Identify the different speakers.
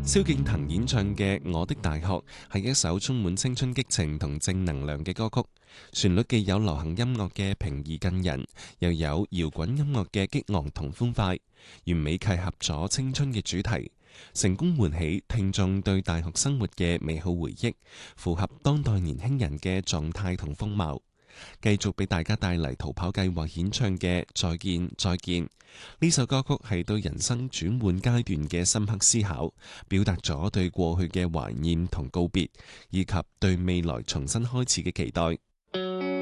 Speaker 1: 蕭敬騰演唱嘅《我的大學》係一首充滿青春激情同正能量嘅歌曲，旋律既有流行音樂嘅平易近人，又有搖滾音樂嘅激昂同歡快，完美契合咗青春嘅主題，成功喚起聽眾對大學生活嘅美好回憶，符合當代年輕人嘅狀態同風貌。繼續俾大家帶嚟逃跑計劃演唱嘅《再見再見》呢首歌曲，係對人生轉換階段嘅深刻思考，表達咗對過去嘅懷念同告別，以及對未來重新開始嘅期待。